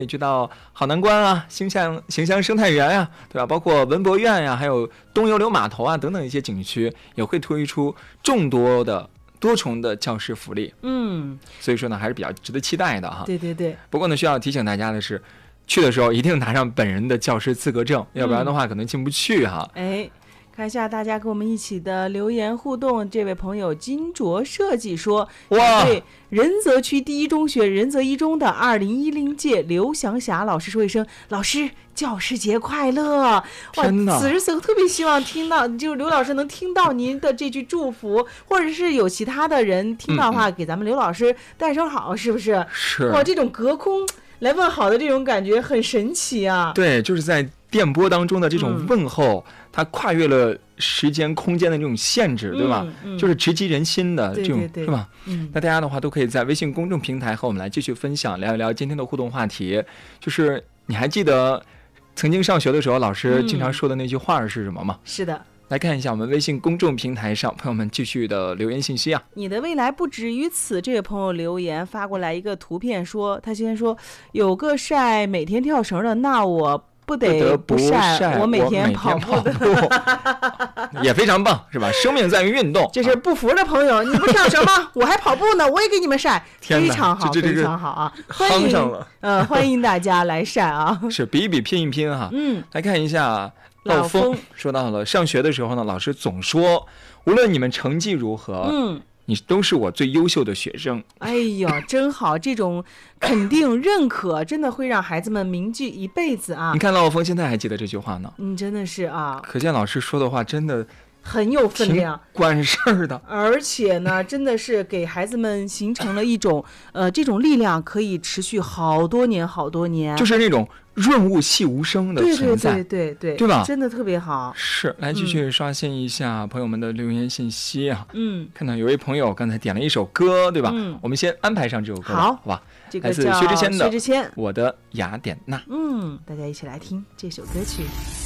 也知道好南关啊、兴乡生态园呀、对吧？包括文博院呀、还有东油流码头啊等等一些景区，也会推出众多的多重的教师福利。所以说呢，还是比较值得期待的哈。 对对对。 不过呢，需要提醒大家的是，去的时候一定拿上本人的教师资格证，要不然的话可能进不去哈。 看一下大家跟我们一起的留言互动。这位朋友金卓设计说， 哇， 对仁泽区第一中学仁泽一中的2010届刘翔霞老师说一声，老师教师节快乐。 真的， 此时此刻特别希望听到，就刘老师能听到您的这句祝福，或者是有其他的人听到的话，给咱们刘老师带声好，是不是？ 是。 哇，这种隔空来问好的这种感觉很神奇啊。 对，就是在电波当中的这种问候，它跨越了时间空间的这种限制，对吧？就是直击人心的这种， 对是吧？那大家的话都可以在微信公众平台和我们来继续分享，聊一聊今天的互动话题。就是你还记得曾经上学的时候老师经常说的那句话是什么吗？ 是的。 来看一下我们微信公众平台上朋友们继续的留言信息啊。 你的未来不止于此，这位朋友留言发过来一个图片，说他先说有个晒每天跳绳的，那我不得不晒我每天跑步的也非常棒，是吧？生命在于运动。 就是不服的朋友，你不跳绳吗？我还跑步呢，我也给你们晒，非常好，非常好啊！欢迎大家来晒啊！ 是比一比，拼一拼哈。来看一下。老风说到了上学的时候呢，老师总说，无论你们成绩如何，你都是我最优秀的学生。 哎呀，真好，这种肯定认可真的会让孩子们铭记一辈子啊！ 你看老风现在还记得这句话呢。 真的是啊， 可见老师说的话真的很有分量， 管事儿的。 而且呢，真的是给孩子们形成了一种这种力量可以持续好多年， 就是那种润物细无声的存在， 对吧？ 真的特别好。 是，来继续刷新一下朋友们的留言信息啊。看到有位朋友刚才点了一首歌，对吧？我们先安排上这首歌，好吧？ 这个来自薛之谦的 《 《我的雅典娜》。 大家一起来听这首歌曲。